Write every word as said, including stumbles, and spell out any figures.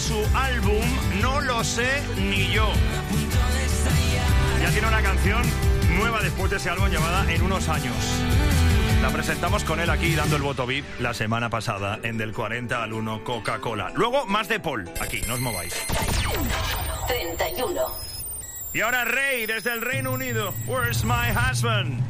su álbum No lo sé ni yo. Ya tiene una canción nueva después de ese álbum llamada En unos años. La presentamos con él aquí dando el voto V I P la semana pasada en Del cuarenta al uno Coca-Cola. Luego más de Paul, aquí, no os mováis. treinta y uno. Y ahora Rey desde el Reino Unido. Where's my husband?